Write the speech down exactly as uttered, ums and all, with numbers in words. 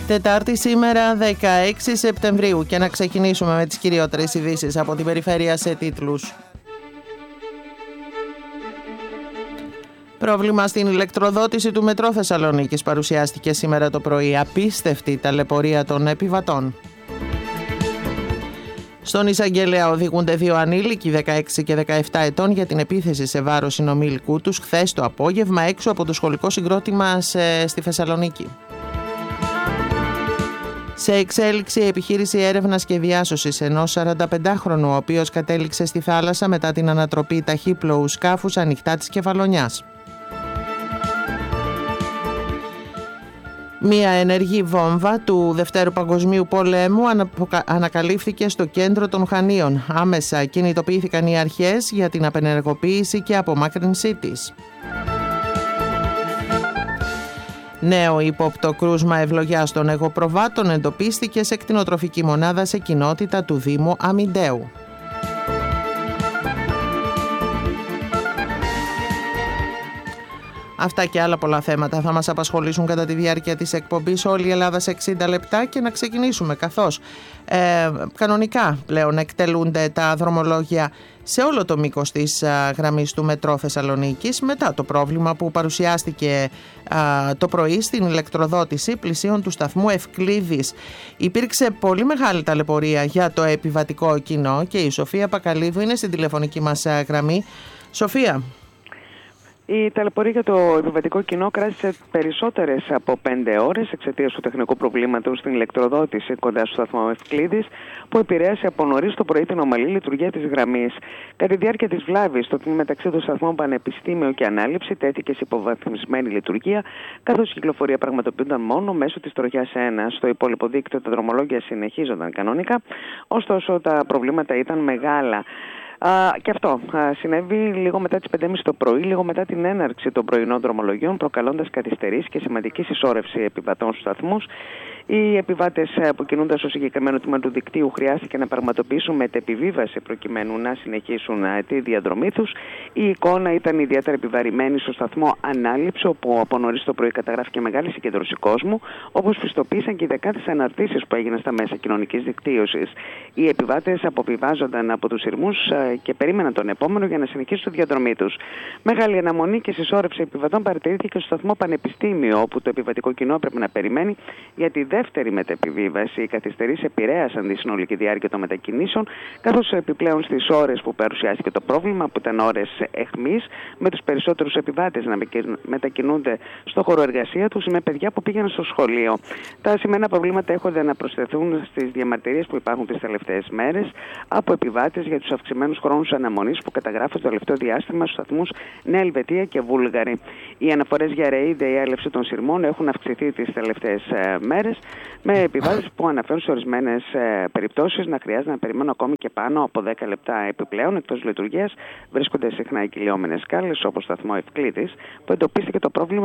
Τετάρτη σήμερα δεκαέξι Σεπτεμβρίου και να ξεκινήσουμε με τις κυριότερες ειδήσεις από την περιφέρεια σε τίτλους. Πρόβλημα στην ηλεκτροδότηση του Μετρό Θεσσαλονίκης παρουσιάστηκε σήμερα το πρωί. Απίστευτη ταλαιπωρία των επιβατών. Στον εισαγγελέα οδηγούνται δύο ανήλικοι δεκαέξι και δεκαεπτά ετών για την επίθεση σε βάρος συνομήλικου τους χθες το απόγευμα έξω από το σχολικό συγκρότημα στη Θεσσαλονίκη. Σε εξέλιξη η επιχείρηση έρευνας και διάσωσης ενός σαρανταπεντάχρονου, ο οποίος κατέληξε στη θάλασσα μετά την ανατροπή ταχύπλοου σκάφους ανοιχτά της Κεφαλονιάς. Μία ενεργή βόμβα του Δευτέρου Παγκοσμίου Πολέμου ανακαλύφθηκε στο κέντρο των Χανίων. Άμεσα κινητοποιήθηκαν οι αρχές για την απενεργοποίηση και απομάκρυνσή της. Νέο ύποπτο κρούσμα ευλογιάς των εγωπροβάτων εντοπίστηκε σε κτηνοτροφική μονάδα σε κοινότητα του Δήμου Αμιντέου. Αυτά και άλλα πολλά θέματα θα μας απασχολήσουν κατά τη διάρκεια της εκπομπής Όλη η Ελλάδα σε εξήντα λεπτά και να ξεκινήσουμε καθώς ε, κανονικά πλέον εκτελούνται τα δρομολόγια σε όλο το μήκος της α, γραμμής του Μετρό Θεσσαλονίκης μετά το πρόβλημα που παρουσιάστηκε α, το πρωί στην ηλεκτροδότηση πλησίων του σταθμού Ευκλήδης. Υπήρξε πολύ μεγάλη ταλαιπωρία για το επιβατικό κοινό και η Σοφία Πακαλίδου είναι στην τηλεφωνική μας α, γραμμή. Σοφία. Η ταλαιπωρία για το επιβατικό κοινό κράτησε περισσότερες από πέντε ώρες εξαιτίας του τεχνικού προβλήματος στην ηλεκτροδότηση κοντά στο σταθμό Ευκλήδης, που επηρέασε από νωρίς το πρωί την ομαλή λειτουργία της γραμμής. Κατά τη διάρκεια της βλάβης, το τμήμα μεταξύ των σταθμών Πανεπιστήμιο και Ανάληψη τέθηκε σε υποβαθμισμένη λειτουργία, καθώς η κυκλοφορία πραγματοποιούνταν μόνο μέσω της τροχιάς ένα. Στο υπόλοιπο δίκτυο τα δρομολόγια συνεχίζονταν κανονικά, ωστόσο τα προβλήματα ήταν μεγάλα. Uh, και αυτό uh, συνέβη λίγο μετά τις πέντε και μισή το πρωί, λίγο μετά την έναρξη των πρωινών δρομολογιών, προκαλώντας καθυστερήσεις και σημαντική συσσόρευση επιβατών στους σταθμούς. Οι επιβάτες που κινούνταν στο συγκεκριμένο τμήμα του δικτύου χρειάστηκε να πραγματοποιήσουν μετεπιβίβαση προκειμένου να συνεχίσουν τη διαδρομή τους. Η εικόνα ήταν ιδιαίτερα επιβαρημένη στο σταθμό Ανάληψη, όπου από νωρίς το πρωί καταγράφηκε μεγάλη συγκέντρωση κόσμου, όπως πιστοποίησαν και οι δεκάδες αναρτήσεις που έγιναν στα μέσα κοινωνικής δικτύωσης. Οι επιβάτες αποβιβάζονταν από τους σειρμούς και περίμεναν τον επόμενο για να συνεχίσουν τη διαδρομή τους. Μεγάλη αναμονή και συσσόρευση επιβατών παρατηρήθηκε στο σταθμό Πανεπιστήμιο, όπου το επιβατικό κοινό έπρεπε να περιμένει για τη δεύτερη μετεπιβίβαση. Οι καθυστερήσεις επηρέασαν τη συνολική διάρκεια των μετακινήσεων, καθώς επιπλέον στις ώρες που παρουσιάστηκε το πρόβλημα, που ήταν ώρες αιχμής, με τους περισσότερους επιβάτες να μετακινούνται στο χώρο εργασία τους με παιδιά που πήγαιναν στο σχολείο. Τα σημερινά προβλήματα έχονται να προσθεθούν στις διαμαρτυρίες που υπάρχουν τις τελευταίες μέρες από επιβάτες για τους αυξημένους χρόνους αναμονής που καταγράφουν το τελευταίο διάστημα στους σταθμούς Νέα Ελβετία και Βούλγαρη. Οι αναφορές για ρεή διέλευση των σειρμών έχουν αυξηθεί τις τελευταίες μέρες, με επιβάτες που αναφέρουν σε ορισμένες ε, περιπτώσεις να χρειάζεται να περιμένουν ακόμη και πάνω από δέκα λεπτά επιπλέον. Εκτός λειτουργίας βρίσκονται συχνά οι κυλιόμενες σκάλες, όπως σταθμό Ευκλήδης, που εντοπίστηκε το πρόβλημα